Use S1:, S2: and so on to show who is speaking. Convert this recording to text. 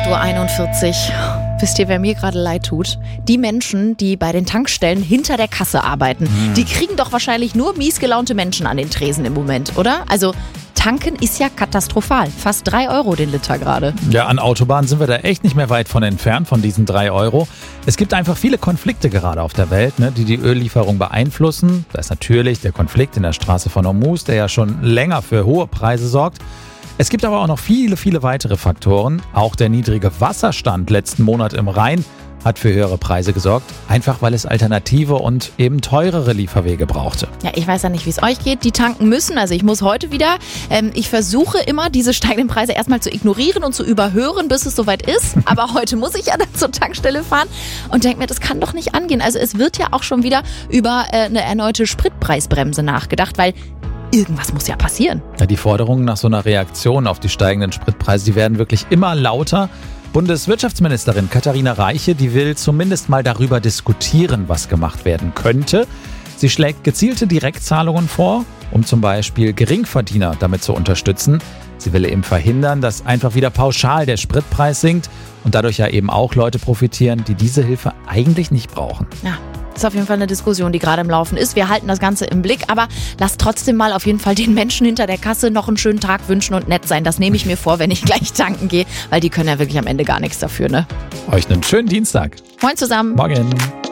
S1: 8:41 Uhr. Wisst ihr, wer mir gerade leid tut? Die Menschen, die bei den Tankstellen hinter der Kasse arbeiten. Die kriegen doch wahrscheinlich nur mies gelaunte Menschen an den Tresen im Moment, oder? Also tanken ist ja katastrophal. Fast 3 Euro den Liter gerade.
S2: Ja, an Autobahnen sind wir da echt nicht mehr weit von entfernt, von diesen 3 Euro. Es gibt einfach viele Konflikte gerade auf der Welt, die die Öllieferung beeinflussen. Da ist natürlich der Konflikt in der Straße von Hormuz, der ja schon länger für hohe Preise sorgt. Es gibt aber auch noch viele, viele weitere Faktoren. Auch der niedrige Wasserstand letzten Monat im Rhein hat für höhere Preise gesorgt, einfach weil es alternative und eben teurere Lieferwege brauchte.
S1: Ja, ich weiß ja nicht, wie es euch geht. Die tanken müssen, also ich muss heute wieder. Ich versuche immer, diese steigenden Preise erstmal zu ignorieren und zu überhören, bis es soweit ist. Aber heute muss ich ja dann zur Tankstelle fahren und denke mir, das kann doch nicht angehen. Also es wird ja auch schon wieder über eine erneute Spritpreisbremse nachgedacht, weil irgendwas muss ja passieren.
S2: Ja, die Forderungen nach so einer Reaktion auf die steigenden Spritpreise, die werden wirklich immer lauter. Bundeswirtschaftsministerin Katharina Reiche, die will zumindest mal darüber diskutieren, was gemacht werden könnte. Sie schlägt gezielte Direktzahlungen vor, um zum Beispiel Geringverdiener damit zu unterstützen. Sie will eben verhindern, dass einfach wieder pauschal der Spritpreis sinkt und dadurch ja eben auch Leute profitieren, die diese Hilfe eigentlich nicht brauchen.
S1: Ja. Ist auf jeden Fall eine Diskussion, die gerade im Laufen ist. Wir halten das Ganze im Blick, aber lasst trotzdem mal auf jeden Fall den Menschen hinter der Kasse noch einen schönen Tag wünschen und nett sein. Das nehme ich mir vor, wenn ich gleich tanken gehe, weil die können ja wirklich am Ende gar nichts dafür, ne?
S2: Euch einen schönen Dienstag.
S1: Moin zusammen.
S2: Morgen.